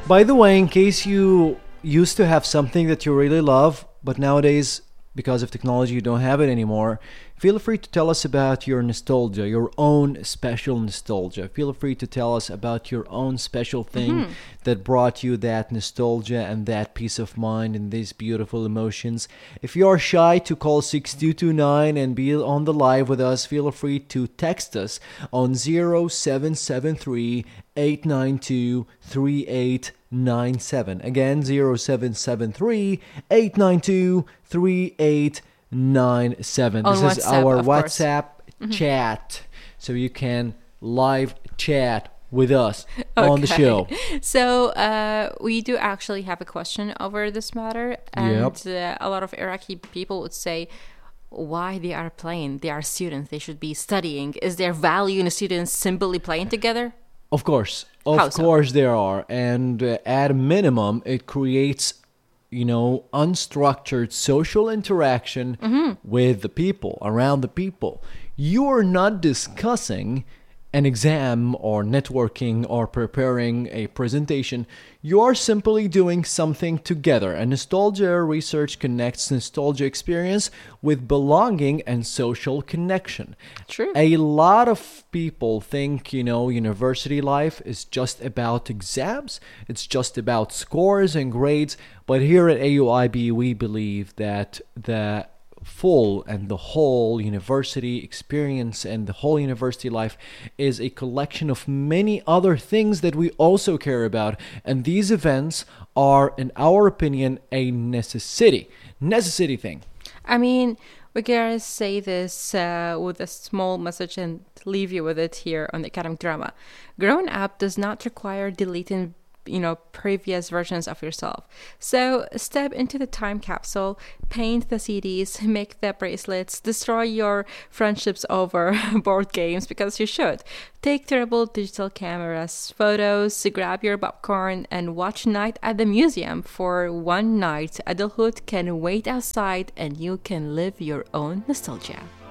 By the way, in case you used to have something that you really love, but nowadays, because of technology, you don't have it anymore, feel free to tell us about your nostalgia, your own special nostalgia. Feel free to tell us about your own special thing that brought you that nostalgia and that peace of mind and these beautiful emotions. If you are shy to call 6229 and be on the live with us, feel free to text us on 0773 892 3897. Again, 0773 892 3897. This is WhatsApp, our of course. WhatsApp chat. So you can live chat with us on the show. So we do actually have a question over this matter. And a lot of Iraqi people would say, why they are playing? They are students. They should be studying. Is there value in students simply playing together? Of course. Of course there are. And at a minimum, it creates, unstructured social interaction with the people, around the people. You are not discussing an exam or networking or preparing a presentation. You are simply doing something together. And nostalgia research connects nostalgia experience with belonging and social connection. True. A lot of people think, university life is just about exams. It's just about scores and grades. But here at AUIB, we believe that the full and the whole university experience and the whole university life is a collection of many other things that we also care about. And these events are, in our opinion, a necessity thing. I mean, we gotta say this with a small message and leave you with it here on the Academic Drama. Growing up does not require deleting previous versions of yourself. So step into the time capsule, paint the CDs, make the bracelets, destroy your friendships over board games, because you should. Take terrible digital cameras, photos, grab your popcorn, and watch Night at the Museum for one night. Adulthood can wait outside and you can live your own nostalgia.